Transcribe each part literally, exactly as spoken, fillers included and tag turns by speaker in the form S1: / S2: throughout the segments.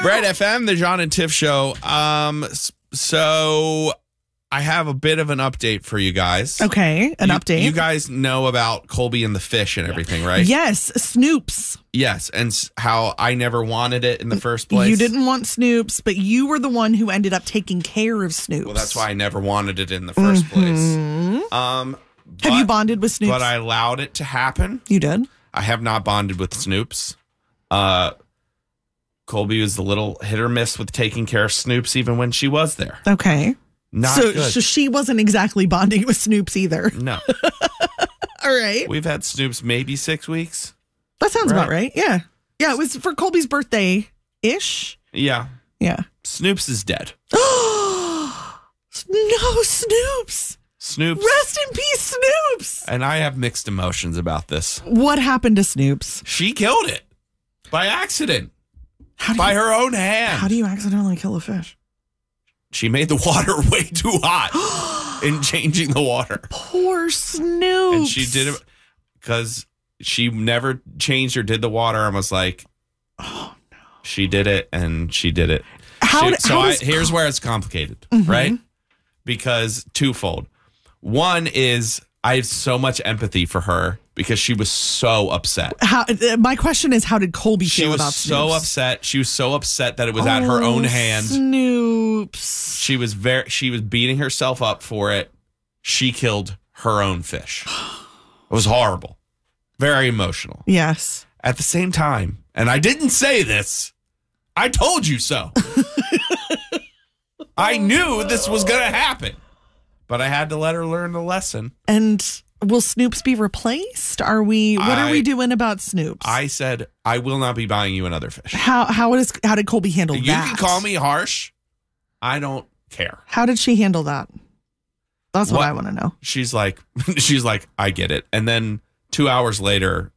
S1: Brad F M, the John and Tiff Show. Um, so I have a bit of an update for you guys.
S2: Okay, an
S1: you,
S2: update.
S1: You guys know about Colby and the fish and everything, right?
S2: Yes, Snoops.
S1: Yes, and how I never wanted it in the first place.
S2: You didn't want Snoops, but you were the one who ended up taking care of Snoops.
S1: Well, that's why I never wanted it in the first
S2: mm-hmm.
S1: place. Um,
S2: have
S1: but,
S2: you bonded with Snoops?
S1: But I allowed it to happen.
S2: You did?
S1: I have not bonded with Snoops. Uh, Colby was a little hit or miss with taking care of Snoops even when she was there.
S2: Okay.
S1: Not
S2: so,
S1: good.
S2: so she wasn't exactly bonding with Snoops either.
S1: No.
S2: All right.
S1: We've had Snoops maybe six weeks.
S2: That sounds
S1: right.
S2: about right. Yeah. Yeah, it was for Colby's birthday-ish.
S1: Yeah.
S2: Yeah.
S1: Snoops is dead.
S2: No, Snoops.
S1: Snoops.
S2: Rest in peace, Snoops.
S1: And I have mixed emotions about this.
S2: What happened to Snoops?
S1: She killed it by accident.
S2: How do
S1: by
S2: you,
S1: her own hand.
S2: How do you accidentally kill a fish?
S1: She made the water way too hot in changing the water.
S2: Poor Snoops.
S1: And she did it because she never changed or did the water and was like, oh, no. She did it and she did it.
S2: How,
S1: she, so
S2: how
S1: I,
S2: does,
S1: here's where it's complicated,
S2: mm-hmm.
S1: right? Because twofold. One is I have so much empathy for her because she was so upset.
S2: How, my question is, how did Colby
S1: she
S2: feel
S1: was
S2: about
S1: so
S2: Snoops?
S1: upset. She was so upset that it was
S2: oh,
S1: at her own hand.
S2: Snoops.
S1: She was very. She was beating herself up for it. She killed her own fish. It was horrible. Very emotional.
S2: Yes.
S1: At the same time, and I didn't say this, I told you so. I knew this was going to happen, but I had to let her learn the lesson.
S2: And will Snoops be replaced? Are we? What
S1: I,
S2: are we doing about Snoops?
S1: I said I will not be buying you another fish.
S2: How how is how did Colby handle
S1: you
S2: that?
S1: You can call me harsh. I don't care.
S2: How did she handle that? That's what, what I want to know.
S1: She's like, she's like, I get it. And then two hours later,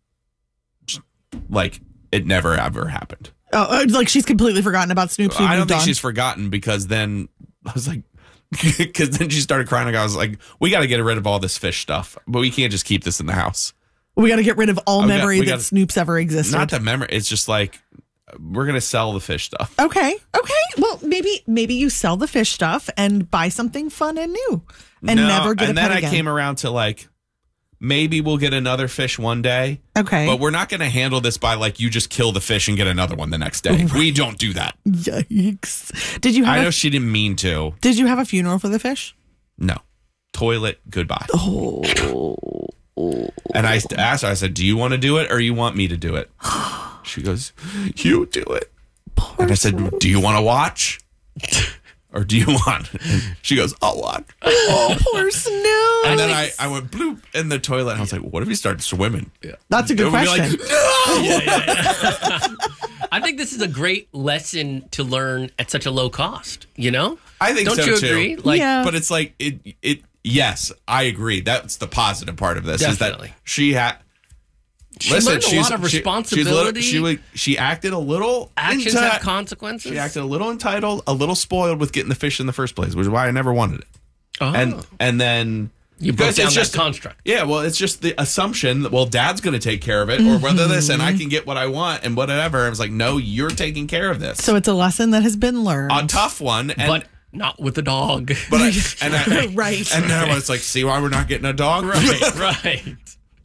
S1: like it never ever happened.
S2: Oh, like she's completely forgotten about Snoops.
S1: I don't think
S2: on.
S1: she's forgotten because then I was like, because then she started crying. I was like, we got to get rid of all this fish stuff, but we can't just keep this in the house.
S2: We got to get rid of all
S1: we
S2: memory
S1: got,
S2: that
S1: gotta,
S2: Snoops ever existed.
S1: Not the memory. It's just like, we're going to sell the fish stuff.
S2: Okay. Okay. Well, maybe maybe you sell the fish stuff and buy something fun and new and
S1: no,
S2: never get
S1: and
S2: a pet
S1: then
S2: again.
S1: I came around to like, maybe we'll get another fish one day.
S2: Okay.
S1: But we're not going to handle this by like you just kill the fish and get another one the next day. Right. We don't do that.
S2: Yikes. Did you have
S1: I know
S2: a,
S1: she didn't mean to.
S2: Did you have a funeral for the fish?
S1: No. Toilet, goodbye.
S2: Oh.
S1: And I asked her, I said, do you want to do it or you want me to do it? She goes, you do it. Poor and I said, Snoops. Do you want to watch? Or do you want? And she goes, I'll watch.
S2: Oh, poor Snoops.
S1: And then I, I went bloop in the toilet. And I was like, what if he started swimming?
S3: Yeah.
S2: That's a good question.
S1: Like, no!
S3: yeah, yeah, yeah. I think this is a great lesson to learn at such a low cost, you know?
S1: I think
S3: Don't
S1: so,
S3: you
S1: too.
S3: agree? Like,
S2: yeah.
S1: But it's like, it, it. yes, I agree. That's the positive part of this.
S3: Definitely.
S1: Is that she had...
S3: She
S1: Listen,
S3: learned a
S1: she's,
S3: lot of
S1: she,
S3: responsibility.
S1: She's little, she, she acted a little...
S3: Actions
S1: enti-
S3: have consequences.
S1: She acted a little entitled, a little spoiled with getting the fish in the first place, which is why I never wanted it.
S3: Oh.
S1: And and then...
S3: You broke down
S1: it's
S3: that
S1: just,
S3: construct.
S1: Yeah, well, it's just the assumption that, well, Dad's going to take care of it, or whether this, and I can get what I want, and whatever. I was like, no, you're taking care of this.
S2: So it's a lesson that has been learned.
S1: A tough one. And,
S3: but not with the dog.
S1: But I, and I,
S2: right.
S1: And then I was like, see why we're not getting a dog?
S3: Right, right.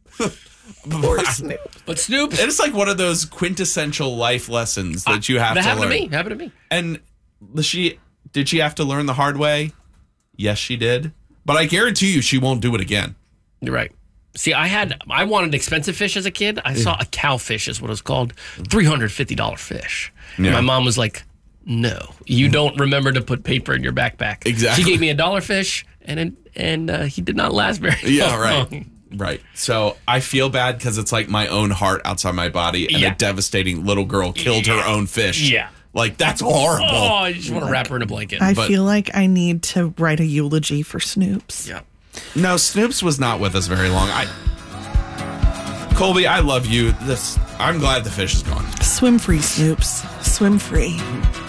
S2: Poor Snoops.
S3: But Snoops.
S1: It's like one of those quintessential life lessons that you have
S3: that
S1: to
S3: happened
S1: learn.
S3: to me. Happened to me.
S1: And she did she have to learn the hard way? Yes, she did. But I guarantee you she won't do it again.
S3: You're right. See, I had I wanted expensive fish as a kid. I yeah. saw a cowfish is what it was called, three hundred fifty dollars fish. Yeah. And my mom was like, no, you don't remember to put paper in your backpack.
S1: Exactly.
S3: She gave me a dollar fish, and it, and uh, he did not last very long.
S1: Yeah, right. Right. So I feel bad because it's like my own heart outside my body, and
S3: yeah.
S1: a devastating little girl killed
S3: yeah.
S1: her own fish.
S3: Yeah.
S1: Like, that's horrible.
S3: Oh, I just want to wrap her in a blanket.
S2: I
S1: but,
S2: feel like I need to write a eulogy for Snoops.
S3: Yeah.
S1: No, Snoops was not with us very long. I, Colby, I love you. This, I'm glad the fish is gone.
S2: Swim free, Snoops. Swim free.